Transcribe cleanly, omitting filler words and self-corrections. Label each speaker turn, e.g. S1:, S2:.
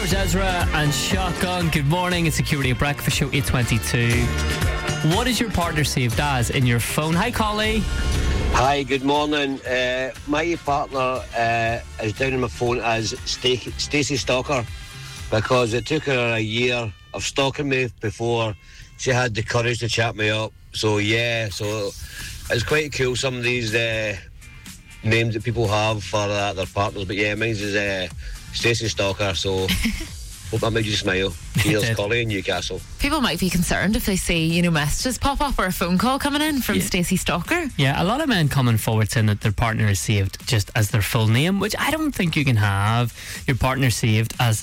S1: George Ezra and Shotgun. Good morning. It's Security at Breakfast Show 8:22. What is your partner saved as in your phone? Hi, Collie.
S2: Hi, good morning. My partner is down on my phone as Stacey Stalker, because it took her a year of stalking me before she had the courage to chat me up. So yeah, so it's quite cool, some of these names that people have for their partners. But yeah, mine is Stacey Stalker, so hope that made you smile. Cheers, Collie in Newcastle.
S3: People might be concerned if they see, messages pop up or a phone call coming in from Stacey Stalker.
S1: Yeah, a lot of men coming forward saying that their partner is saved just as their full name, which I don't think you can have your partner saved as